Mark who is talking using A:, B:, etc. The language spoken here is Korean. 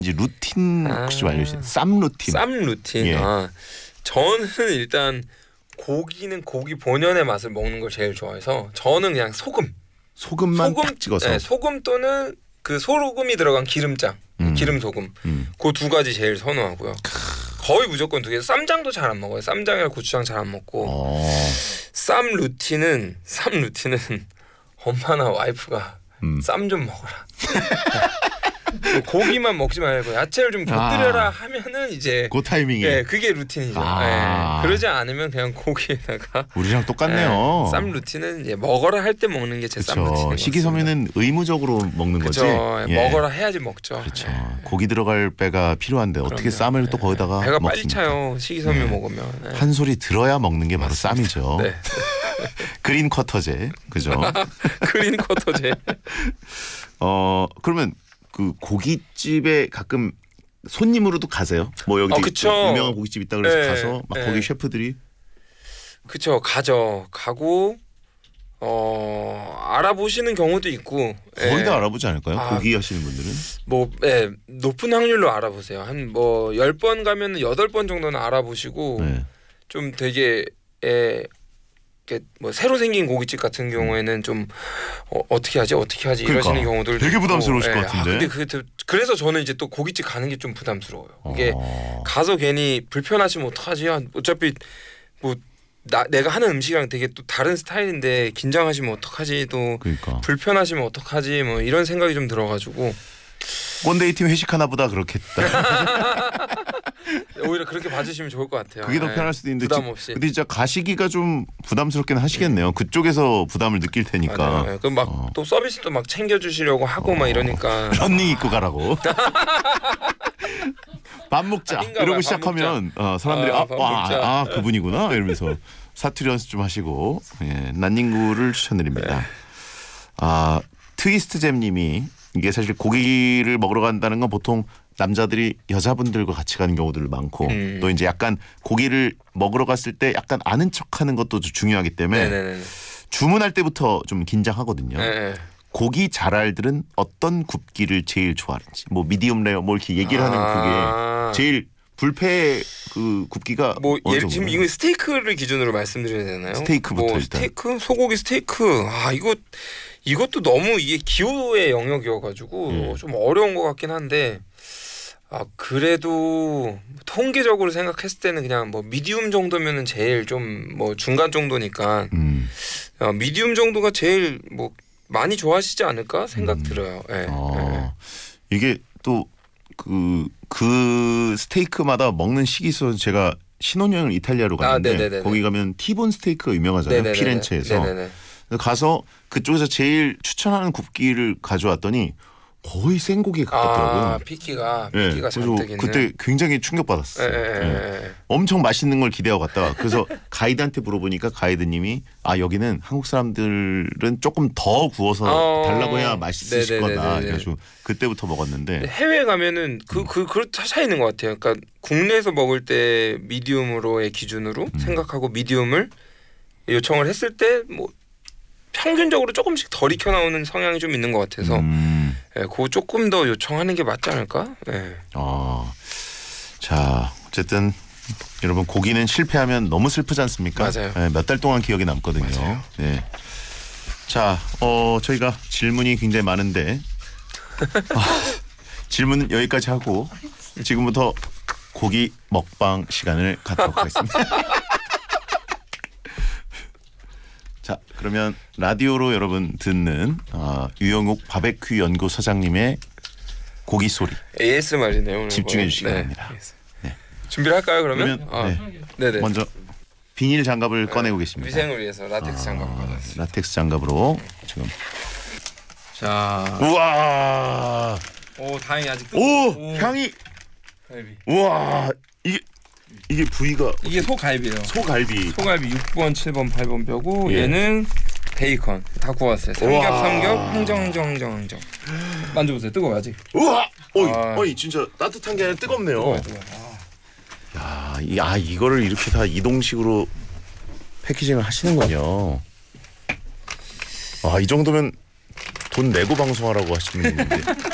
A: 이제 루틴 혹시 알려주세요. 쌈 루틴.
B: 쌈 루틴.
A: 예.
B: 저는 일단 고기는 고기 본연의 맛을 먹는 걸 제일 좋아해서 저는 그냥
A: 소금만 딱 찍어서.
B: 네, 소금 또는 그 소금이 들어간 기름장, 기름 소금. 그 두 가지 제일 선호하고요. 거의 무조건 두 개. 쌈장도 잘 안 먹어요. 쌈장이랑 고추장 잘 안 먹고. 쌈 루틴은 엄마나 와이프가 쌈 좀 먹어라. 고기만 먹지 말고 야채를 좀 곁들여라 하면은 이제
A: 그 타이밍에.
B: 네, 그게 루틴이죠. 네, 그러지 않으면 그냥 고기에다가
A: 우리랑 똑같네요.
B: 쌈 루틴은 이제 먹어라 할 때 먹는 게 제 쌈 루틴인
A: 식이섬유는 의무적으로 먹는 거지.
B: 예. 먹어라 해야지 먹죠.
A: 그렇죠. 고기 들어갈 배가 필요한데 어떻게 쌈을 또 거기다가
B: 배가
A: 먹습니까?
B: 빨리 차요. 식이섬유 먹으면.
A: 한 소리 들어야 먹는 게 바로 쌈이죠.
B: 네.
A: 그린 쿼터제, 그죠?
B: 그린 쿼터제.
A: 그러면 그 고깃집에 가끔 손님으로도 가세요? 뭐 여기 유명한 고깃집 있다 그래서 가서 막 거기 셰프들이
B: 그쵸 가고 알아보시는 경우도 있고
A: 거의 다 알아보지 않을까요? 고기 하시는 분들은
B: 뭐 높은 확률로 알아보세요. 한 뭐 10번 가면 8번 정도는 알아보시고 좀 되게 뭐 새로 생긴 고깃집 같은 경우에는 좀 어떻게 하지 그러니까, 이러시는 경우들
A: 되게 부담스러우실 것 같은데.
B: 근데 그래서 저는 이제 또 고깃집 가는 게 좀 부담스러워요. 이게 가서 괜히 불편하시면 어떡하지? 어차피 뭐 내가 하는 음식이랑 되게 또 다른 스타일인데 긴장하시면 어떡하지? 또
A: 그러니까.
B: 불편하시면 어떡하지? 뭐 이런 생각이 좀 들어가지고
A: 꼰대이 팀 회식하나 보다 그렇겠다.
B: 오히려 그렇게 봐주시면 좋을 것 같아요.
A: 그게 더 편할 수도 있는데
B: 부담 없이.
A: 근데 진짜 가시기가 좀 부담스럽긴 하시겠네요. 그쪽에서 부담을 느낄 테니까.
B: 그럼 막 또 서비스도 막 챙겨주시려고 하고 막 이러니까
A: 런닝 입고 가라고. 밥 먹자 이러고
B: 밥
A: 시작하면 사람들이 그분이구나 이러면서 사투리 연습 좀 하시고 난닝구를 추천드립니다. 트위스트잼님이 이게 사실 고기를 먹으러 간다는 건 보통 남자들이 여자분들과 같이 가는 경우들 많고 또 이제 약간 고기를 먹으러 갔을 때 약간 아는 척하는 것도 중요하기 때문에 주문할 때부터 좀 긴장하거든요. 고기 잘알들은 어떤 굽기를 제일 좋아하는지 뭐 미디움 레어 뭐 이렇게 얘기를 하는 그게 제일 불패 그 굽기가
B: 뭐 예를 지금 이거 스테이크를 기준으로 말씀드려야 되나요?
A: 스테이크부터
B: 뭐
A: 일단.
B: 스테이크 소고기 스테이크 이것도 너무 이게 기호의 영역이어가지고 좀 어려운 것 같긴 한데 그래도 통계적으로 생각했을 때는 그냥 뭐 미디움 정도면은 제일 좀 뭐 중간 정도니까 미디움 정도가 제일 뭐 많이 좋아하시지 않을까 생각 들어요.
A: 이게 또 그 스테이크마다 먹는 시기 있어서 제가 신혼여행을 이탈리아로 갔는데 거기 가면 티본 스테이크가 유명하잖아요. 피렌체에서. 가서 그쪽에서 제일 추천하는 굽기를 가져왔더니 거의 생고기에 가깝더라고요.
B: 피키가
A: 잔뜩 있는. 그때 굉장히 충격받았어요. 엄청 맛있는 걸 기대하고 갔다가 그래서 가이드한테 물어보니까 가이드님이 여기는 한국 사람들은 조금 더 구워서 달라고 해야 맛있으실 거다. 그래가지고 그때부터 먹었는데
B: 해외 가면은 그 차이 있는 것 같아요. 그러니까 국내에서 먹을 때 미디움으로의 기준으로 생각하고 미디움을 요청을 했을 때 뭐 평균적으로 조금씩 덜 익혀 나오는 성향이 좀 있는 것 같아서 그거 조금 더 요청하는 게 맞지 않을까?
A: 자 어쨌든 여러분 고기는 실패하면 너무 슬프지 않습니까?
B: 맞아요.
A: 몇 달 동안 기억에 남거든요.
B: 맞아요.
A: 자 저희가 질문이 굉장히 많은데 질문은 여기까지 하고 지금부터 고기 먹방 시간을 갖도록 하겠습니다. 자 그러면 라디오로 여러분 듣는 유영욱 바베큐 연구 소장님의 고기 소리
B: ASMR이네요.
A: 집중해 주시기 바랍니다.
B: 준비를 할까요 그러면?
A: 먼저 비닐 장갑을 꺼내고 계십니다.
B: 위생을 위해서 라텍스 장갑을 꺼냈습니다.
A: 라텍스 장갑으로 지금.
B: 자.
A: 우와.
B: 오 다행히 아직.
A: 오 향이.
B: 갈비.
A: 우와 이게 부위가
B: 이게 소갈비예요.
A: 소갈비
B: 6번, 7번, 8번 뼈고 얘는 베이컨 다 구웠어요. 삼겹 항정. 만져보세요. 뜨거워 아직.
A: 우와. 어이 진짜 따뜻한 게 아니라 뜨겁네요. 야, 이거를 이렇게 다 이동식으로 패키징을 하시는군요. 이 정도면 돈 내고 방송하라고 하시는 분인데.